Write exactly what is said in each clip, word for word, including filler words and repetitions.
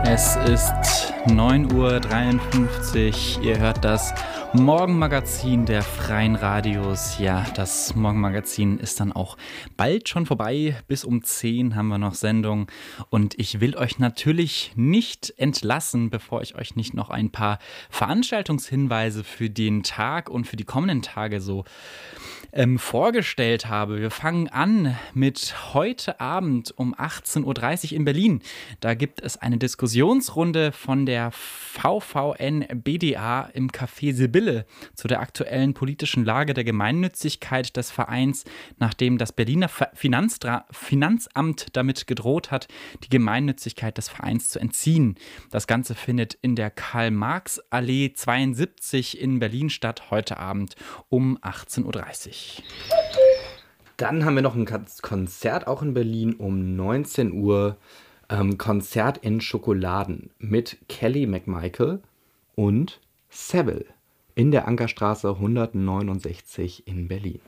Es ist neun Uhr dreiundfünfzig. Ihr hört das Morgenmagazin der Freien Radios. Ja, das Morgenmagazin ist dann auch bald schon vorbei. Bis um zehn haben wir noch Sendung. Und ich will euch natürlich nicht entlassen, bevor ich euch nicht noch ein paar Veranstaltungshinweise für den Tag und für die kommenden Tage so ähm, vorgestellt habe. Wir fangen an mit heute Abend um achtzehn Uhr dreißig in Berlin. Da gibt es eine Diskussionsrunde von der V V N B D A im Café Sibylle zu der aktuellen politischen Lage der Gemeinnützigkeit des Vereins, nachdem das Berliner Finanzdra- Finanzamt damit gedroht hat, die Gemeinnützigkeit des Vereins zu entziehen. Das Ganze findet in der Karl-Marx-Allee zweiundsiebzig in Berlin statt, heute Abend um achtzehn Uhr dreißig. Dann haben wir noch ein Konzert auch in Berlin um neunzehn Uhr. Ähm, Konzert in Schokoladen mit Kelly McMichael und Seville in der Ankerstraße hundertneunundsechzig in Berlin.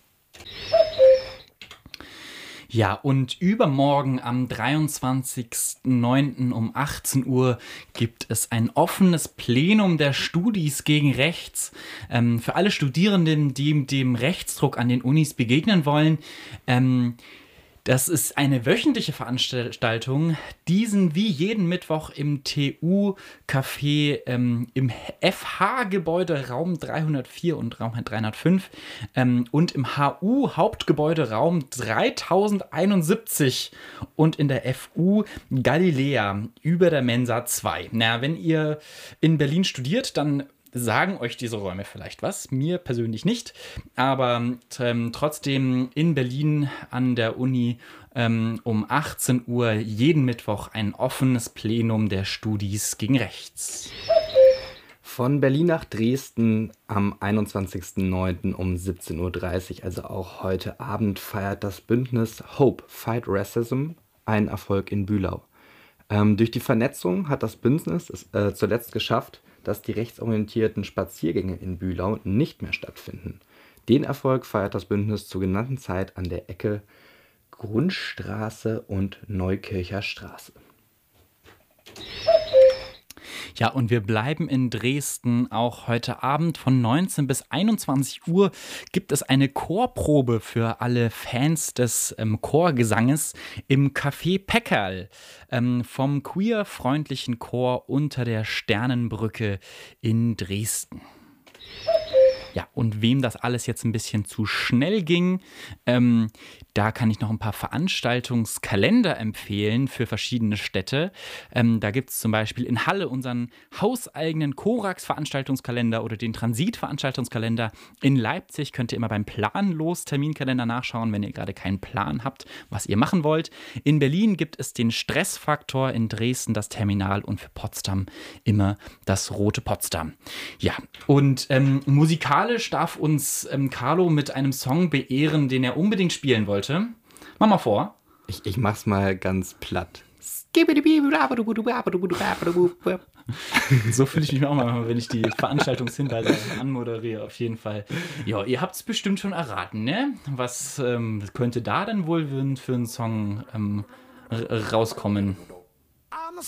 Ja, und übermorgen am dreiundzwanzigsten neunten um achtzehn Uhr gibt es ein offenes Plenum der Studis gegen Rechts. Ähm, für alle Studierenden, die dem Rechtsdruck an den Unis begegnen wollen. Ähm, Das ist eine wöchentliche Veranstaltung, diesen wie jeden Mittwoch im T U-Café ähm, im F H-Gebäude Raum dreihundertvier und Raum dreihundertfünf ähm, und im H U-Hauptgebäude Raum dreitausendeinundsiebzig und in der F U Galiläa über der Mensa zwei. Na, wenn ihr in Berlin studiert, dann sagen euch diese Räume vielleicht was, mir persönlich nicht, aber ähm, trotzdem in Berlin an der Uni ähm, um achtzehn Uhr jeden Mittwoch ein offenes Plenum der Studis gegen Rechts. Von Berlin nach Dresden am einundzwanzigsten neunten um siebzehn Uhr dreißig, also auch heute Abend, feiert das Bündnis Hope Fight Racism einen Erfolg in Bühlau. Ähm, durch die Vernetzung hat das Bündnis es äh, zuletzt geschafft, dass die rechtsorientierten Spaziergänge in Bühlau nicht mehr stattfinden. Den Erfolg feiert das Bündnis zur genannten Zeit an der Ecke Grundstraße und Neukircher Straße. Ja, und wir bleiben in Dresden. Auch heute Abend von neunzehn bis einundzwanzig Uhr gibt es eine Chorprobe für alle Fans des ähm, Chorgesanges im Café Peckerl ähm, vom queer-freundlichen Chor unter der Sternenbrücke in Dresden. Ja, und wem das alles jetzt ein bisschen zu schnell ging, ähm, da kann ich noch ein paar Veranstaltungskalender empfehlen für verschiedene Städte. Ähm, da gibt es zum Beispiel in Halle unseren hauseigenen Korax-Veranstaltungskalender oder den Transit-Veranstaltungskalender. In Leipzig könnt ihr immer beim Planlos-Terminkalender nachschauen, wenn ihr gerade keinen Plan habt, was ihr machen wollt. In Berlin gibt es den Stressfaktor, in Dresden das Terminal und für Potsdam immer das Rote Potsdam. Ja, und ähm, musikalisch darf uns ähm, Carlo mit einem Song beehren, den er unbedingt spielen wollte. Mach mal vor. Ich, ich mach's mal ganz platt. So fühle ich mich auch mal, wenn ich die Veranstaltungshinweise anmoderiere, auf jeden Fall. Ja, ihr habt es bestimmt schon erraten, ne? Was ähm, könnte da denn wohl für einen Song ähm, r- rauskommen? I'm the